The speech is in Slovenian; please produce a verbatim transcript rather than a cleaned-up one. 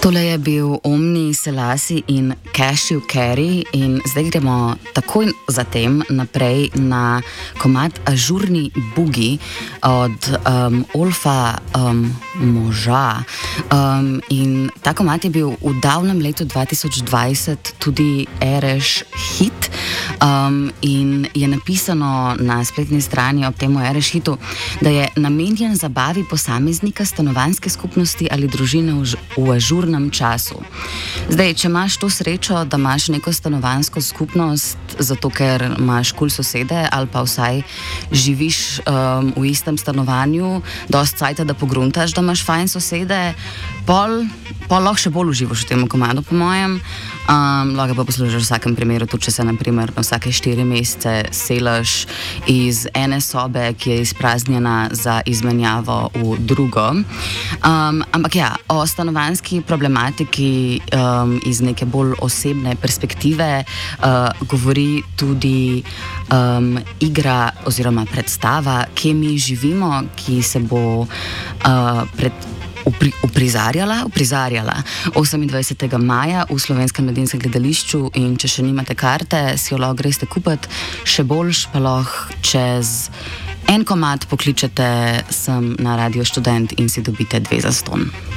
Tole je bil Omni Selassie in Cashew Carry in zdaj gremo takoj zatem naprej na komad Ažurni bugi od um, Olfa um, Moža. Um, in ta komad je bil v davnem letu dva tisoč dvajset tudi Ereš hit um, in je napisano na spletni strani ob temu Ereš hitu, da je namenjen zabavi posameznika, stanovanjske skupnosti ali družine v, v ažurnem času. Zdaj, če imaš to srečo, da imaš neko stanovanjsko skupnost, zato ker imaš kul sosede ali pa vsaj živiš um, v istem stanovanju, dost cajta, da pogruntaš, da imaš fajn sosede, pol, pol lahko še bolj uživaš v tem komadu, po mojem. Um, lahko pa poslušaš v vsakem primeru, tudi če se na primer na vsake štiri mesece selaš iz ene sobe, ki je izpraznjena za izmenjavo v drugo. Um, ampak ja, o stanovanjski problematiki um, iz neke bolj osebne perspektive uh, govori tudi um, igra oziroma predstava, Kje mi živimo, ki se bo uh, pred Upri, uprizarjala, uprizarjala osemindvajsetega maja v Slovenskem mladinskem gledališču in če še nimate karte, si jo lahko greste kupiti, še boljš pa lahko čez en komad pokličete sem na Radio Študent in si dobite dve zastonj.